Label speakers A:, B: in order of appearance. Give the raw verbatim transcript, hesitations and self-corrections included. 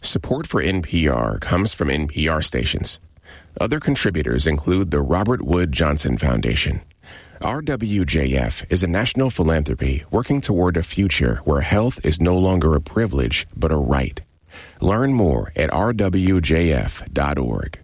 A: Support for N P R comes from N P R stations. Other contributors include the Robert Wood Johnson Foundation. R W J F is a national philanthropy working toward a future where health is no longer a privilege, but a right. Learn more at r w j f dot org.